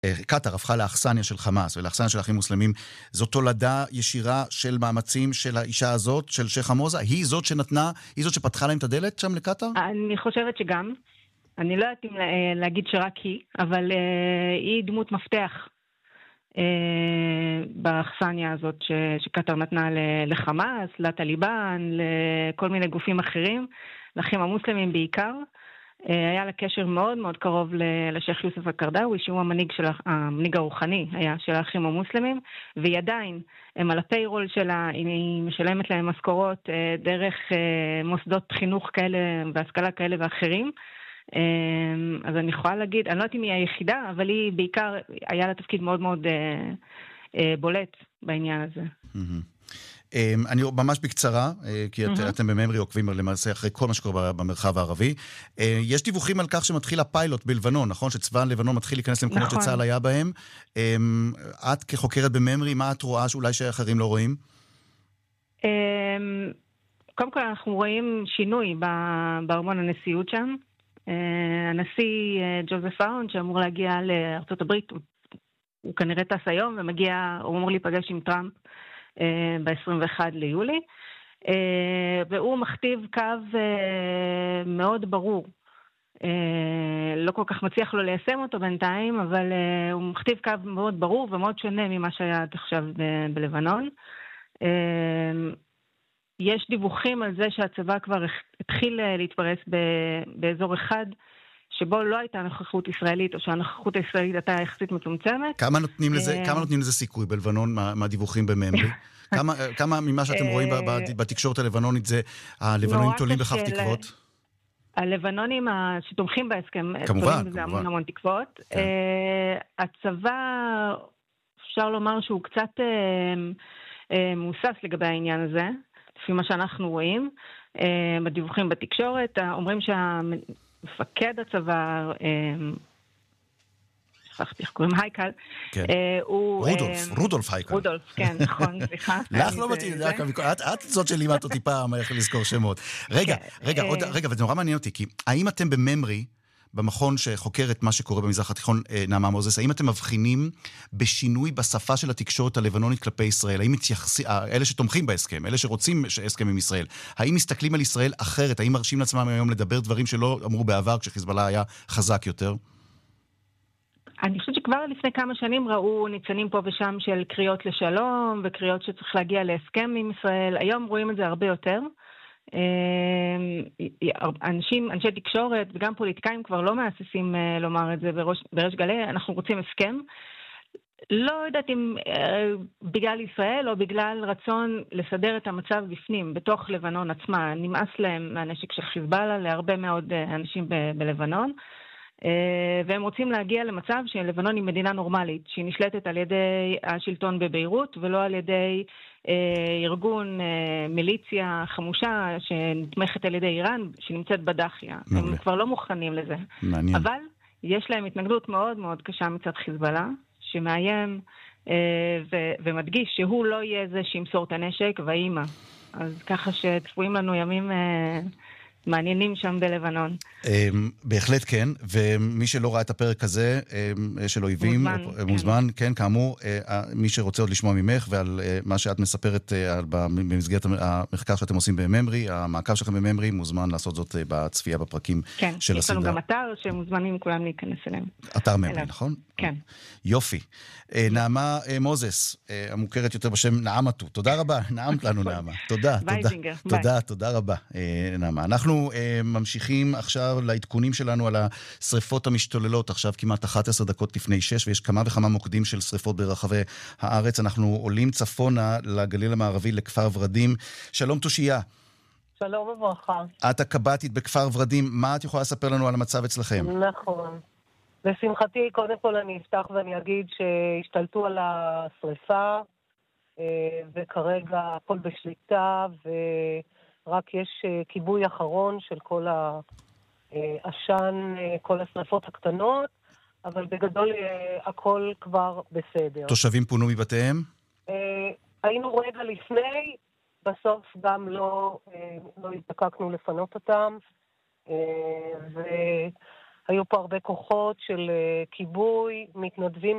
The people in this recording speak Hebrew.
קטר הפכה לאכסניה של חמאס ולאכסניה של אחים מוסלמים, זו תולדה ישירה של מאמצים של האישה הזאת, של שייח חמוזה? היא זאת שנתנה, היא זאת שפתחה להם את הדלת שם לקטר? אני חושבת שגם. אני לא יודעת אם להגיד שרק היא, אבל היא דמות מפתח באכסניה הזאת שקטר נתנה לחמאס, לטליבן, לכל מיני גופים אחרים, לאחים המוסלמים בעיקר. היה לה קשר מאוד מאוד קרוב לשייח יוסף הקרדאווי, שהוא המנהיג הרוחני היה של האחים המוסלמים, והיא עדיין, הם על הפיירול שלה, היא משלמת להם משכורות דרך מוסדות חינוך כאלה והשכלה כאלה ואחרים. אז אני יכולה להגיד, אני לא יודעת אם היא היחידה, אבל היא בעיקר, היה לה תפקיד מאוד מאוד בולט בעניין הזה. אני ממש בקצרה, כי אתם בממרי עוקבים למעשה אחרי כל מה שקורה במרחב הערבי. יש דיווחים על כך שמתחיל הפיילוט בלבנון, נכון? שצבא לבנון מתחיל להיכנס למקומות שצה"ל היה בהם. את כחוקרת בממרי, מה את רואה שאולי שאחרים לא רואים? קודם כל אנחנו רואים שינוי בארמון הנשיאות שם. הנשיא ג'וזף אהון שאמור להגיע לארצות הברית, הוא כנראה טס היום ומגיע, הוא אמור להיפגש עם טראמפ ב-21 ליולי, והוא מכתיב קו מאוד ברור. לא כל כך מצליח לו ליישם אותו בינתיים, אבל הוא מכתיב קו מאוד ברור ומאוד שונה ממה שהיה עד עכשיו בלבנון. יש דיווחים על זה שהצבא כבר התחיל להתפרס באזור אחד, שבו לא הייתה נוכחות ישראלית, או שהנוכחות הישראלית הייתה יחסית מצומצמת. כמה נותנים לזה סיכוי בלבנון, מהדיווחים בממרי? כמה ממה שאתם רואים בתקשורת הלבנונית זה, הלבנונים תולים בכף תקוות? הלבנונים שתומכים בהסכם, כמובן, תולים בזה המון תקוות. הצבא, אפשר לומר שהוא קצת מוסס לגבי העניין הזה, לפי מה שאנחנו רואים, בדיווחים בתקשורת, אומרים מפקד הצבא, שכחתי איך קוראים, הייקל, רודולף הייקל. רודולף, כן, נכון, סליחה. לך לא מתאים, את זאת שלימדת אותי פעם איך לזכור שמות. רגע, וזה נורא מעניין אותי, כי האם אתם בממרי, במכון שחוקר את מה שקורה במזרח התיכון, נעמה מוזס, האם אתם מבחינים בשינוי בשפה של התקשורת הלבנונית כלפי ישראל? האם אלה שתומכים בהסכם, אלה שרוצים הסכם עם ישראל, האם מסתכלים על ישראל אחרת? האם מרשים לעצמם היום לדבר דברים שלא אמרו בעבר כשחיזבאללה היה חזק יותר? אני חושבת שכבר לפני כמה שנים ראו ניצנים פה ושם של קריאות לשלום וקריאות שצריך להגיע להסכם עם ישראל. היום רואים את זה הרבה יותר. אנשי תקשורת וגם פוליטיקאים כבר לא מהססים לומר את זה בריש גלי, אנחנו רוצים הסכם. לא יודעת אם בגלל ישראל או בגלל רצון לסדר את המצב בפנים, בתוך לבנון עצמה. נמאס להם מהנשק של חיזבאללה להרבה מאוד אנשים בלבנון, והם רוצים להגיע למצב שלבנון היא מדינה נורמלית, שהיא נשלטת על ידי השלטון בביירות ולא על ידי ארגון מיליציה חמושה שנתמכת על ידי איראן שנמצאת בדחיה. הם כבר לא מוכנים לזה. מעניין. אבל יש להם התנגדות מאוד מאוד קשה מצד חיזבאללה, שמאיים ומדגיש שהוא לא יהיה זה שימסור את הנשק והאימא. אז ככה שצפויים לנו ימים מעניינים שם בלבנון. בהחלט כן, ומי שלא ראה את הפרק הזה של אויבים, מוזמן, כן, כאמור, מי שרוצה עוד לשמוע ממך ועל מה שאת מספרת במסגרת המחקר שאתם עושים בממרי, המעקב שלכם בממרי, מוזמן לעשות זאת בצפייה בפרקים של הסדרה. כן, יש לנו גם אתר שמוזמנים כולם להיכנס אליהם. אתר ממרי, נכון? כן. יופי. נעמה מוזס, המוכרת יותר בשם נעמתו. תודה רבה, נעמת לנו נעמה. תודה רבה, נעמה. אנחנו ממשיכים עכשיו לעדכונים שלנו על השריפות המשתוללות, עכשיו כמעט 11 דקות לפני 6, ויש כמה וכמה מוקדים של שריפות ברחבי הארץ. אנחנו עולים צפונה לגליל המערבי, לכפר ורדים. שלום תושיה. שלום וברכה. את הקב"טית בכפר ורדים, מה את יכולה לספר לנו על המצב אצלכם? נכון. לשמחתי, קודם כל אני אפתח ואני אגיד שהשתלטו על השריפה, וכרגע הכל בשליטה, ורק יש כיבוי אחרון של כל העשן, כל השריפות הקטנות, אבל בגדול הכל כבר בסדר. תושבים פונו מבתיהם? היינו רגע לפני, בסוף גם לא הזדקקנו לפנות אותם, היו פה הרבה כוחות של כיבוי, מתנדבים